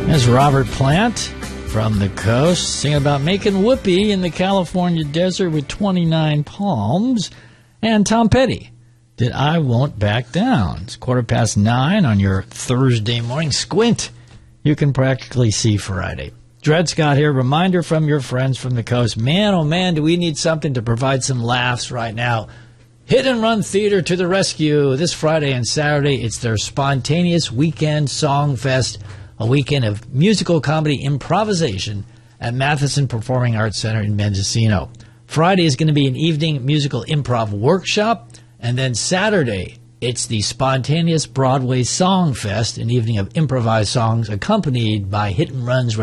There's Robert Plant from the coast singing about making whoopee in the California desert with 29 palms. And Tom Petty did I Won't Back Down. It's 9:15 on your Thursday morning. Squint. You can practically see Friday. Dred Scott here. Reminder from your friends from the coast. Man, oh man, do we need something to provide some laughs right now. Hit and Run Theater to the rescue. This Friday and Saturday, it's their spontaneous weekend song fest, a weekend of musical comedy improvisation at Matheson Performing Arts Center in Mendocino. Friday is going to be an evening musical improv workshop, and then Saturday, it's the spontaneous Broadway Song Fest, an evening of improvised songs accompanied by hit and runs